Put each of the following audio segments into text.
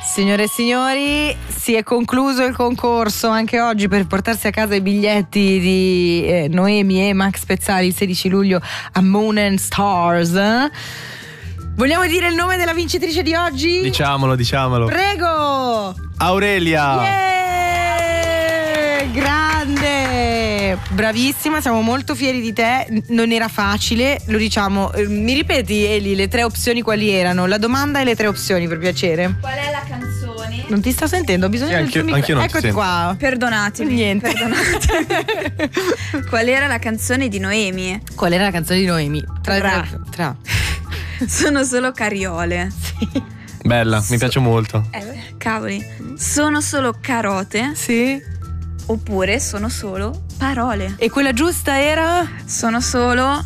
Signore e signori, si è concluso il concorso anche oggi per portarsi a casa i biglietti di Noemi e Max Pezzali il 16 luglio a Moon and Stars. Vogliamo dire il nome della vincitrice di oggi? Diciamolo. Prego! Aurelia! Yeah! Grande! Bravissima, siamo molto fieri di te. Non era facile, lo diciamo. Mi ripeti, Eli, le 3 opzioni quali erano? La domanda e le 3 opzioni, per piacere. Qual è la canzone? Non ti sto sentendo, ho bisogno del tuo microfono. Eccoti qua. Perdonatemi. Niente. Perdonatemi. Qual era la canzone di Noemi? Qual era la canzone di Noemi? Tra. Sono solo cariole. Sì. Bella, mi piace molto. Cavoli. Sono solo carote? Sì. Oppure sono solo parole? E quella giusta era? Sono solo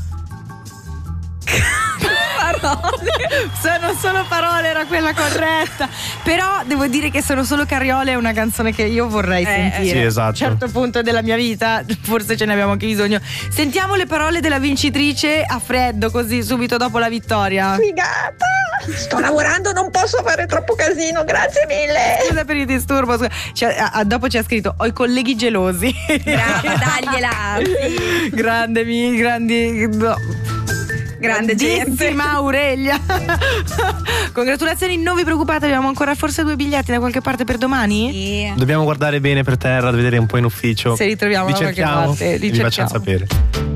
parole. Sono solo parole, era quella corretta. Però devo dire che Sono solo cariole è una canzone che io vorrei sentire. Sì, esatto. A un certo punto della mia vita forse ce ne abbiamo anche bisogno. Sentiamo le parole della vincitrice a freddo, così subito dopo la vittoria. Figata! Sto lavorando, non posso fare troppo casino, grazie mille. Scusa per il disturbo. Dopo ci ha scritto: ho i colleghi gelosi. Brava, dagliela. Sì. Grande gente. Aurelia. Congratulazioni, non vi preoccupate, abbiamo ancora forse 2 biglietti da qualche parte per domani? Sì. Dobbiamo guardare bene per terra, vedere un po' in ufficio. Se ritroviamo li da qualche cerchiamo parte, e vi facciamo sapere.